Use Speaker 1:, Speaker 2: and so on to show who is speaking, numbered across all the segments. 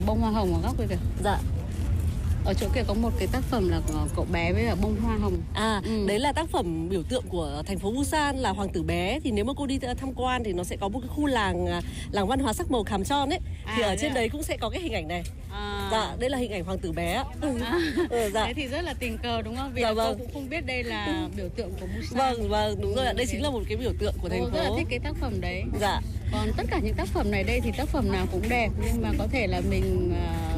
Speaker 1: Bông hoa hồng ở góc kia kìa.
Speaker 2: Dạ.
Speaker 1: Ở chỗ kia có một cái tác phẩm là cậu bé với cả bông hoa hồng.
Speaker 2: Đấy là tác phẩm biểu tượng của thành phố Busan là Hoàng tử bé. Thì nếu mà cô đi tham quan thì nó sẽ có một cái khu làng văn hóa sắc màu Kham Chon ấy. Thì ở trên đấy cũng sẽ có cái hình ảnh này. Dạ, đây là hình ảnh Hoàng tử bé.
Speaker 1: Dạ. Thế thì rất là tình cờ đúng không? Vì
Speaker 2: dạ,
Speaker 1: cô cũng không biết đây là biểu tượng của Busan.
Speaker 2: Vâng, đúng rồi ạ. Đây chính là một cái biểu tượng của thành phố.
Speaker 1: Rất là thích cái tác phẩm đấy.
Speaker 2: Dạ.
Speaker 1: Còn tất cả những tác phẩm này đây thì tác phẩm nào cũng đẹp, nhưng mà có thể là mình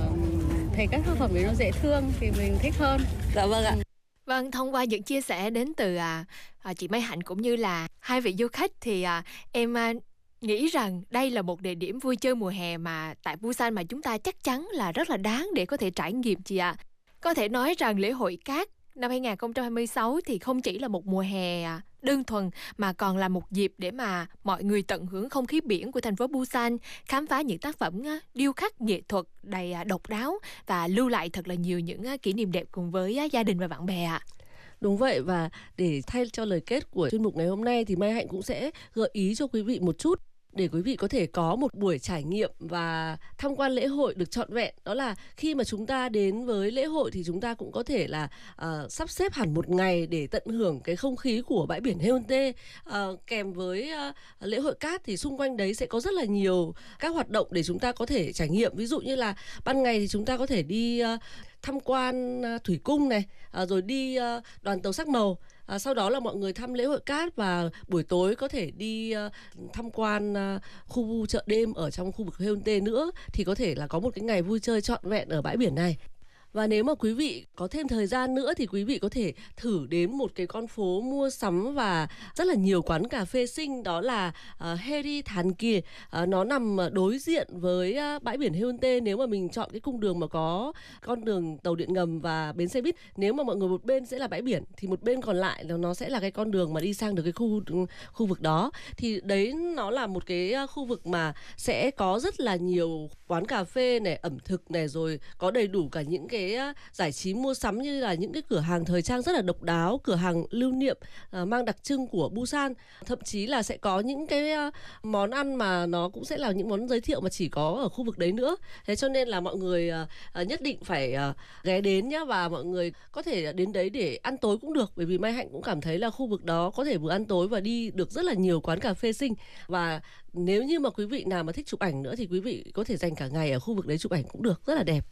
Speaker 1: thấy các tác phẩm đấy nó dễ thương thì mình thích hơn.
Speaker 2: Dạ vâng ạ.
Speaker 3: Vâng, thông qua những chia sẻ đến từ chị Mai Hạnh cũng như là hai vị du khách thì em nghĩ rằng đây là một địa điểm vui chơi mùa hè mà tại Busan mà chúng ta chắc chắn là rất là đáng để có thể trải nghiệm chị ạ. Có thể nói rằng lễ hội cát năm 2026 thì không chỉ là một mùa hè đơn thuần mà còn là một dịp để mà mọi người tận hưởng không khí biển của thành phố Busan, khám phá những tác phẩm điêu khắc nghệ thuật đầy độc đáo và lưu lại thật là nhiều những kỷ niệm đẹp cùng với gia đình và bạn bè ạ.
Speaker 2: Đúng vậy, và để thay cho lời kết của chuyên mục ngày hôm nay thì Mai Hạnh cũng sẽ gợi ý cho quý vị một chút để quý vị có thể có một buổi trải nghiệm và tham quan lễ hội được trọn vẹn. Đó là khi mà chúng ta đến với lễ hội thì chúng ta cũng có thể là sắp xếp hẳn một ngày để tận hưởng cái không khí của bãi biển Haeundae. Kèm với lễ hội cát thì xung quanh đấy sẽ có rất là nhiều các hoạt động để chúng ta có thể trải nghiệm. Ví dụ như là ban ngày thì chúng ta có thể đi tham quan thủy cung này, rồi đi đoàn tàu sắc màu. Sau đó là mọi người thăm lễ hội cát, và buổi tối có thể đi tham quan khu chợ đêm ở trong khu vực Haeundae nữa, thì có thể là có một cái ngày vui chơi trọn vẹn ở bãi biển này. Và nếu mà quý vị có thêm thời gian nữa thì quý vị có thể thử đến một cái con phố mua sắm và rất là nhiều quán cà phê xinh, đó là Heri Dankia. Nó nằm đối diện với bãi biển Haeundae. Nếu mà mình chọn cái cung đường mà có con đường tàu điện ngầm và bến xe buýt, nếu mà mọi người một bên sẽ là bãi biển thì một bên còn lại là nó sẽ là cái con đường mà đi sang được cái khu vực đó. Thì đấy nó là một cái khu vực mà sẽ có rất là nhiều quán cà phê này, ẩm thực này, rồi có đầy đủ cả những cái giải trí mua sắm như là những cái cửa hàng thời trang rất là độc đáo, cửa hàng lưu niệm mang đặc trưng của Busan. Thậm chí là sẽ có những cái món ăn mà nó cũng sẽ là những món giới thiệu mà chỉ có ở khu vực đấy nữa. Thế cho nên là mọi người nhất định phải ghé đến nhá, và mọi người có thể đến đấy để ăn tối cũng được, bởi vì Mai Hạnh cũng cảm thấy là khu vực đó có thể vừa ăn tối và đi được rất là nhiều quán cà phê xinh. Và nếu như mà quý vị nào mà thích chụp ảnh nữa thì quý vị có thể dành cả ngày ở khu vực đấy chụp ảnh cũng được, rất là đẹp.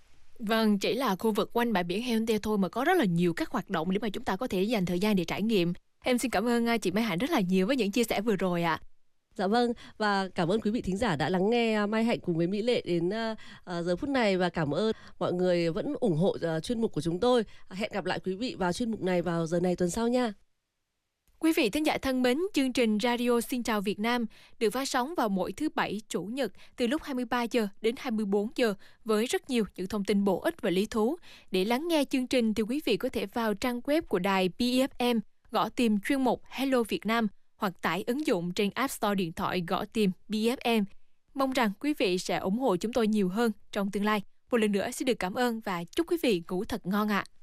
Speaker 3: Vâng, chỉ là khu vực quanh bãi biển Haeundae thôi mà có rất là nhiều các hoạt động để mà chúng ta có thể dành thời gian để trải nghiệm. Em xin cảm ơn chị Mai Hạnh rất là nhiều với những chia sẻ vừa rồi ạ.
Speaker 2: Dạ vâng, và cảm ơn quý vị thính giả đã lắng nghe Mai Hạnh cùng với Mỹ Lệ đến giờ phút này, và cảm ơn mọi người vẫn ủng hộ chuyên mục của chúng tôi. Hẹn gặp lại quý vị vào chuyên mục này vào giờ này tuần sau nha.
Speaker 3: Quý vị thính giả thân mến, chương trình Radio Xin chào Việt Nam được phát sóng vào mỗi thứ Bảy, Chủ nhật từ lúc 23 giờ đến 24 giờ với rất nhiều những thông tin bổ ích và lý thú. Để lắng nghe chương trình thì quý vị có thể vào trang web của đài BFM, gõ tìm chuyên mục Hello Việt Nam hoặc tải ứng dụng trên App Store điện thoại gõ tìm BFM. Mong rằng quý vị sẽ ủng hộ chúng tôi nhiều hơn trong tương lai. Một lần nữa xin được cảm ơn và chúc quý vị ngủ thật ngon ạ.